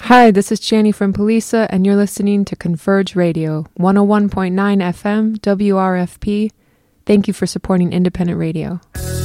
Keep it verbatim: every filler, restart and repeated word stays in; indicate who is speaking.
Speaker 1: Hi, this is Chani from Polisa, and you're listening to Converge Radio, one oh one point nine F M, W R F P. Thank you for supporting independent radio.